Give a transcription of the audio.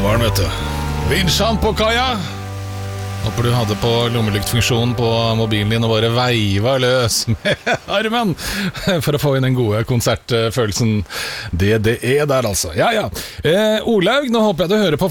Der var den, vet du. Vinsjan på kaia. Håper du hadde på lommelyktfunksjonen på mobilen din og bare veiva løs med armen for å få inn den gode konsertfølelsen. Det er der altså. Ja. Olaug, nå håper jeg du hører på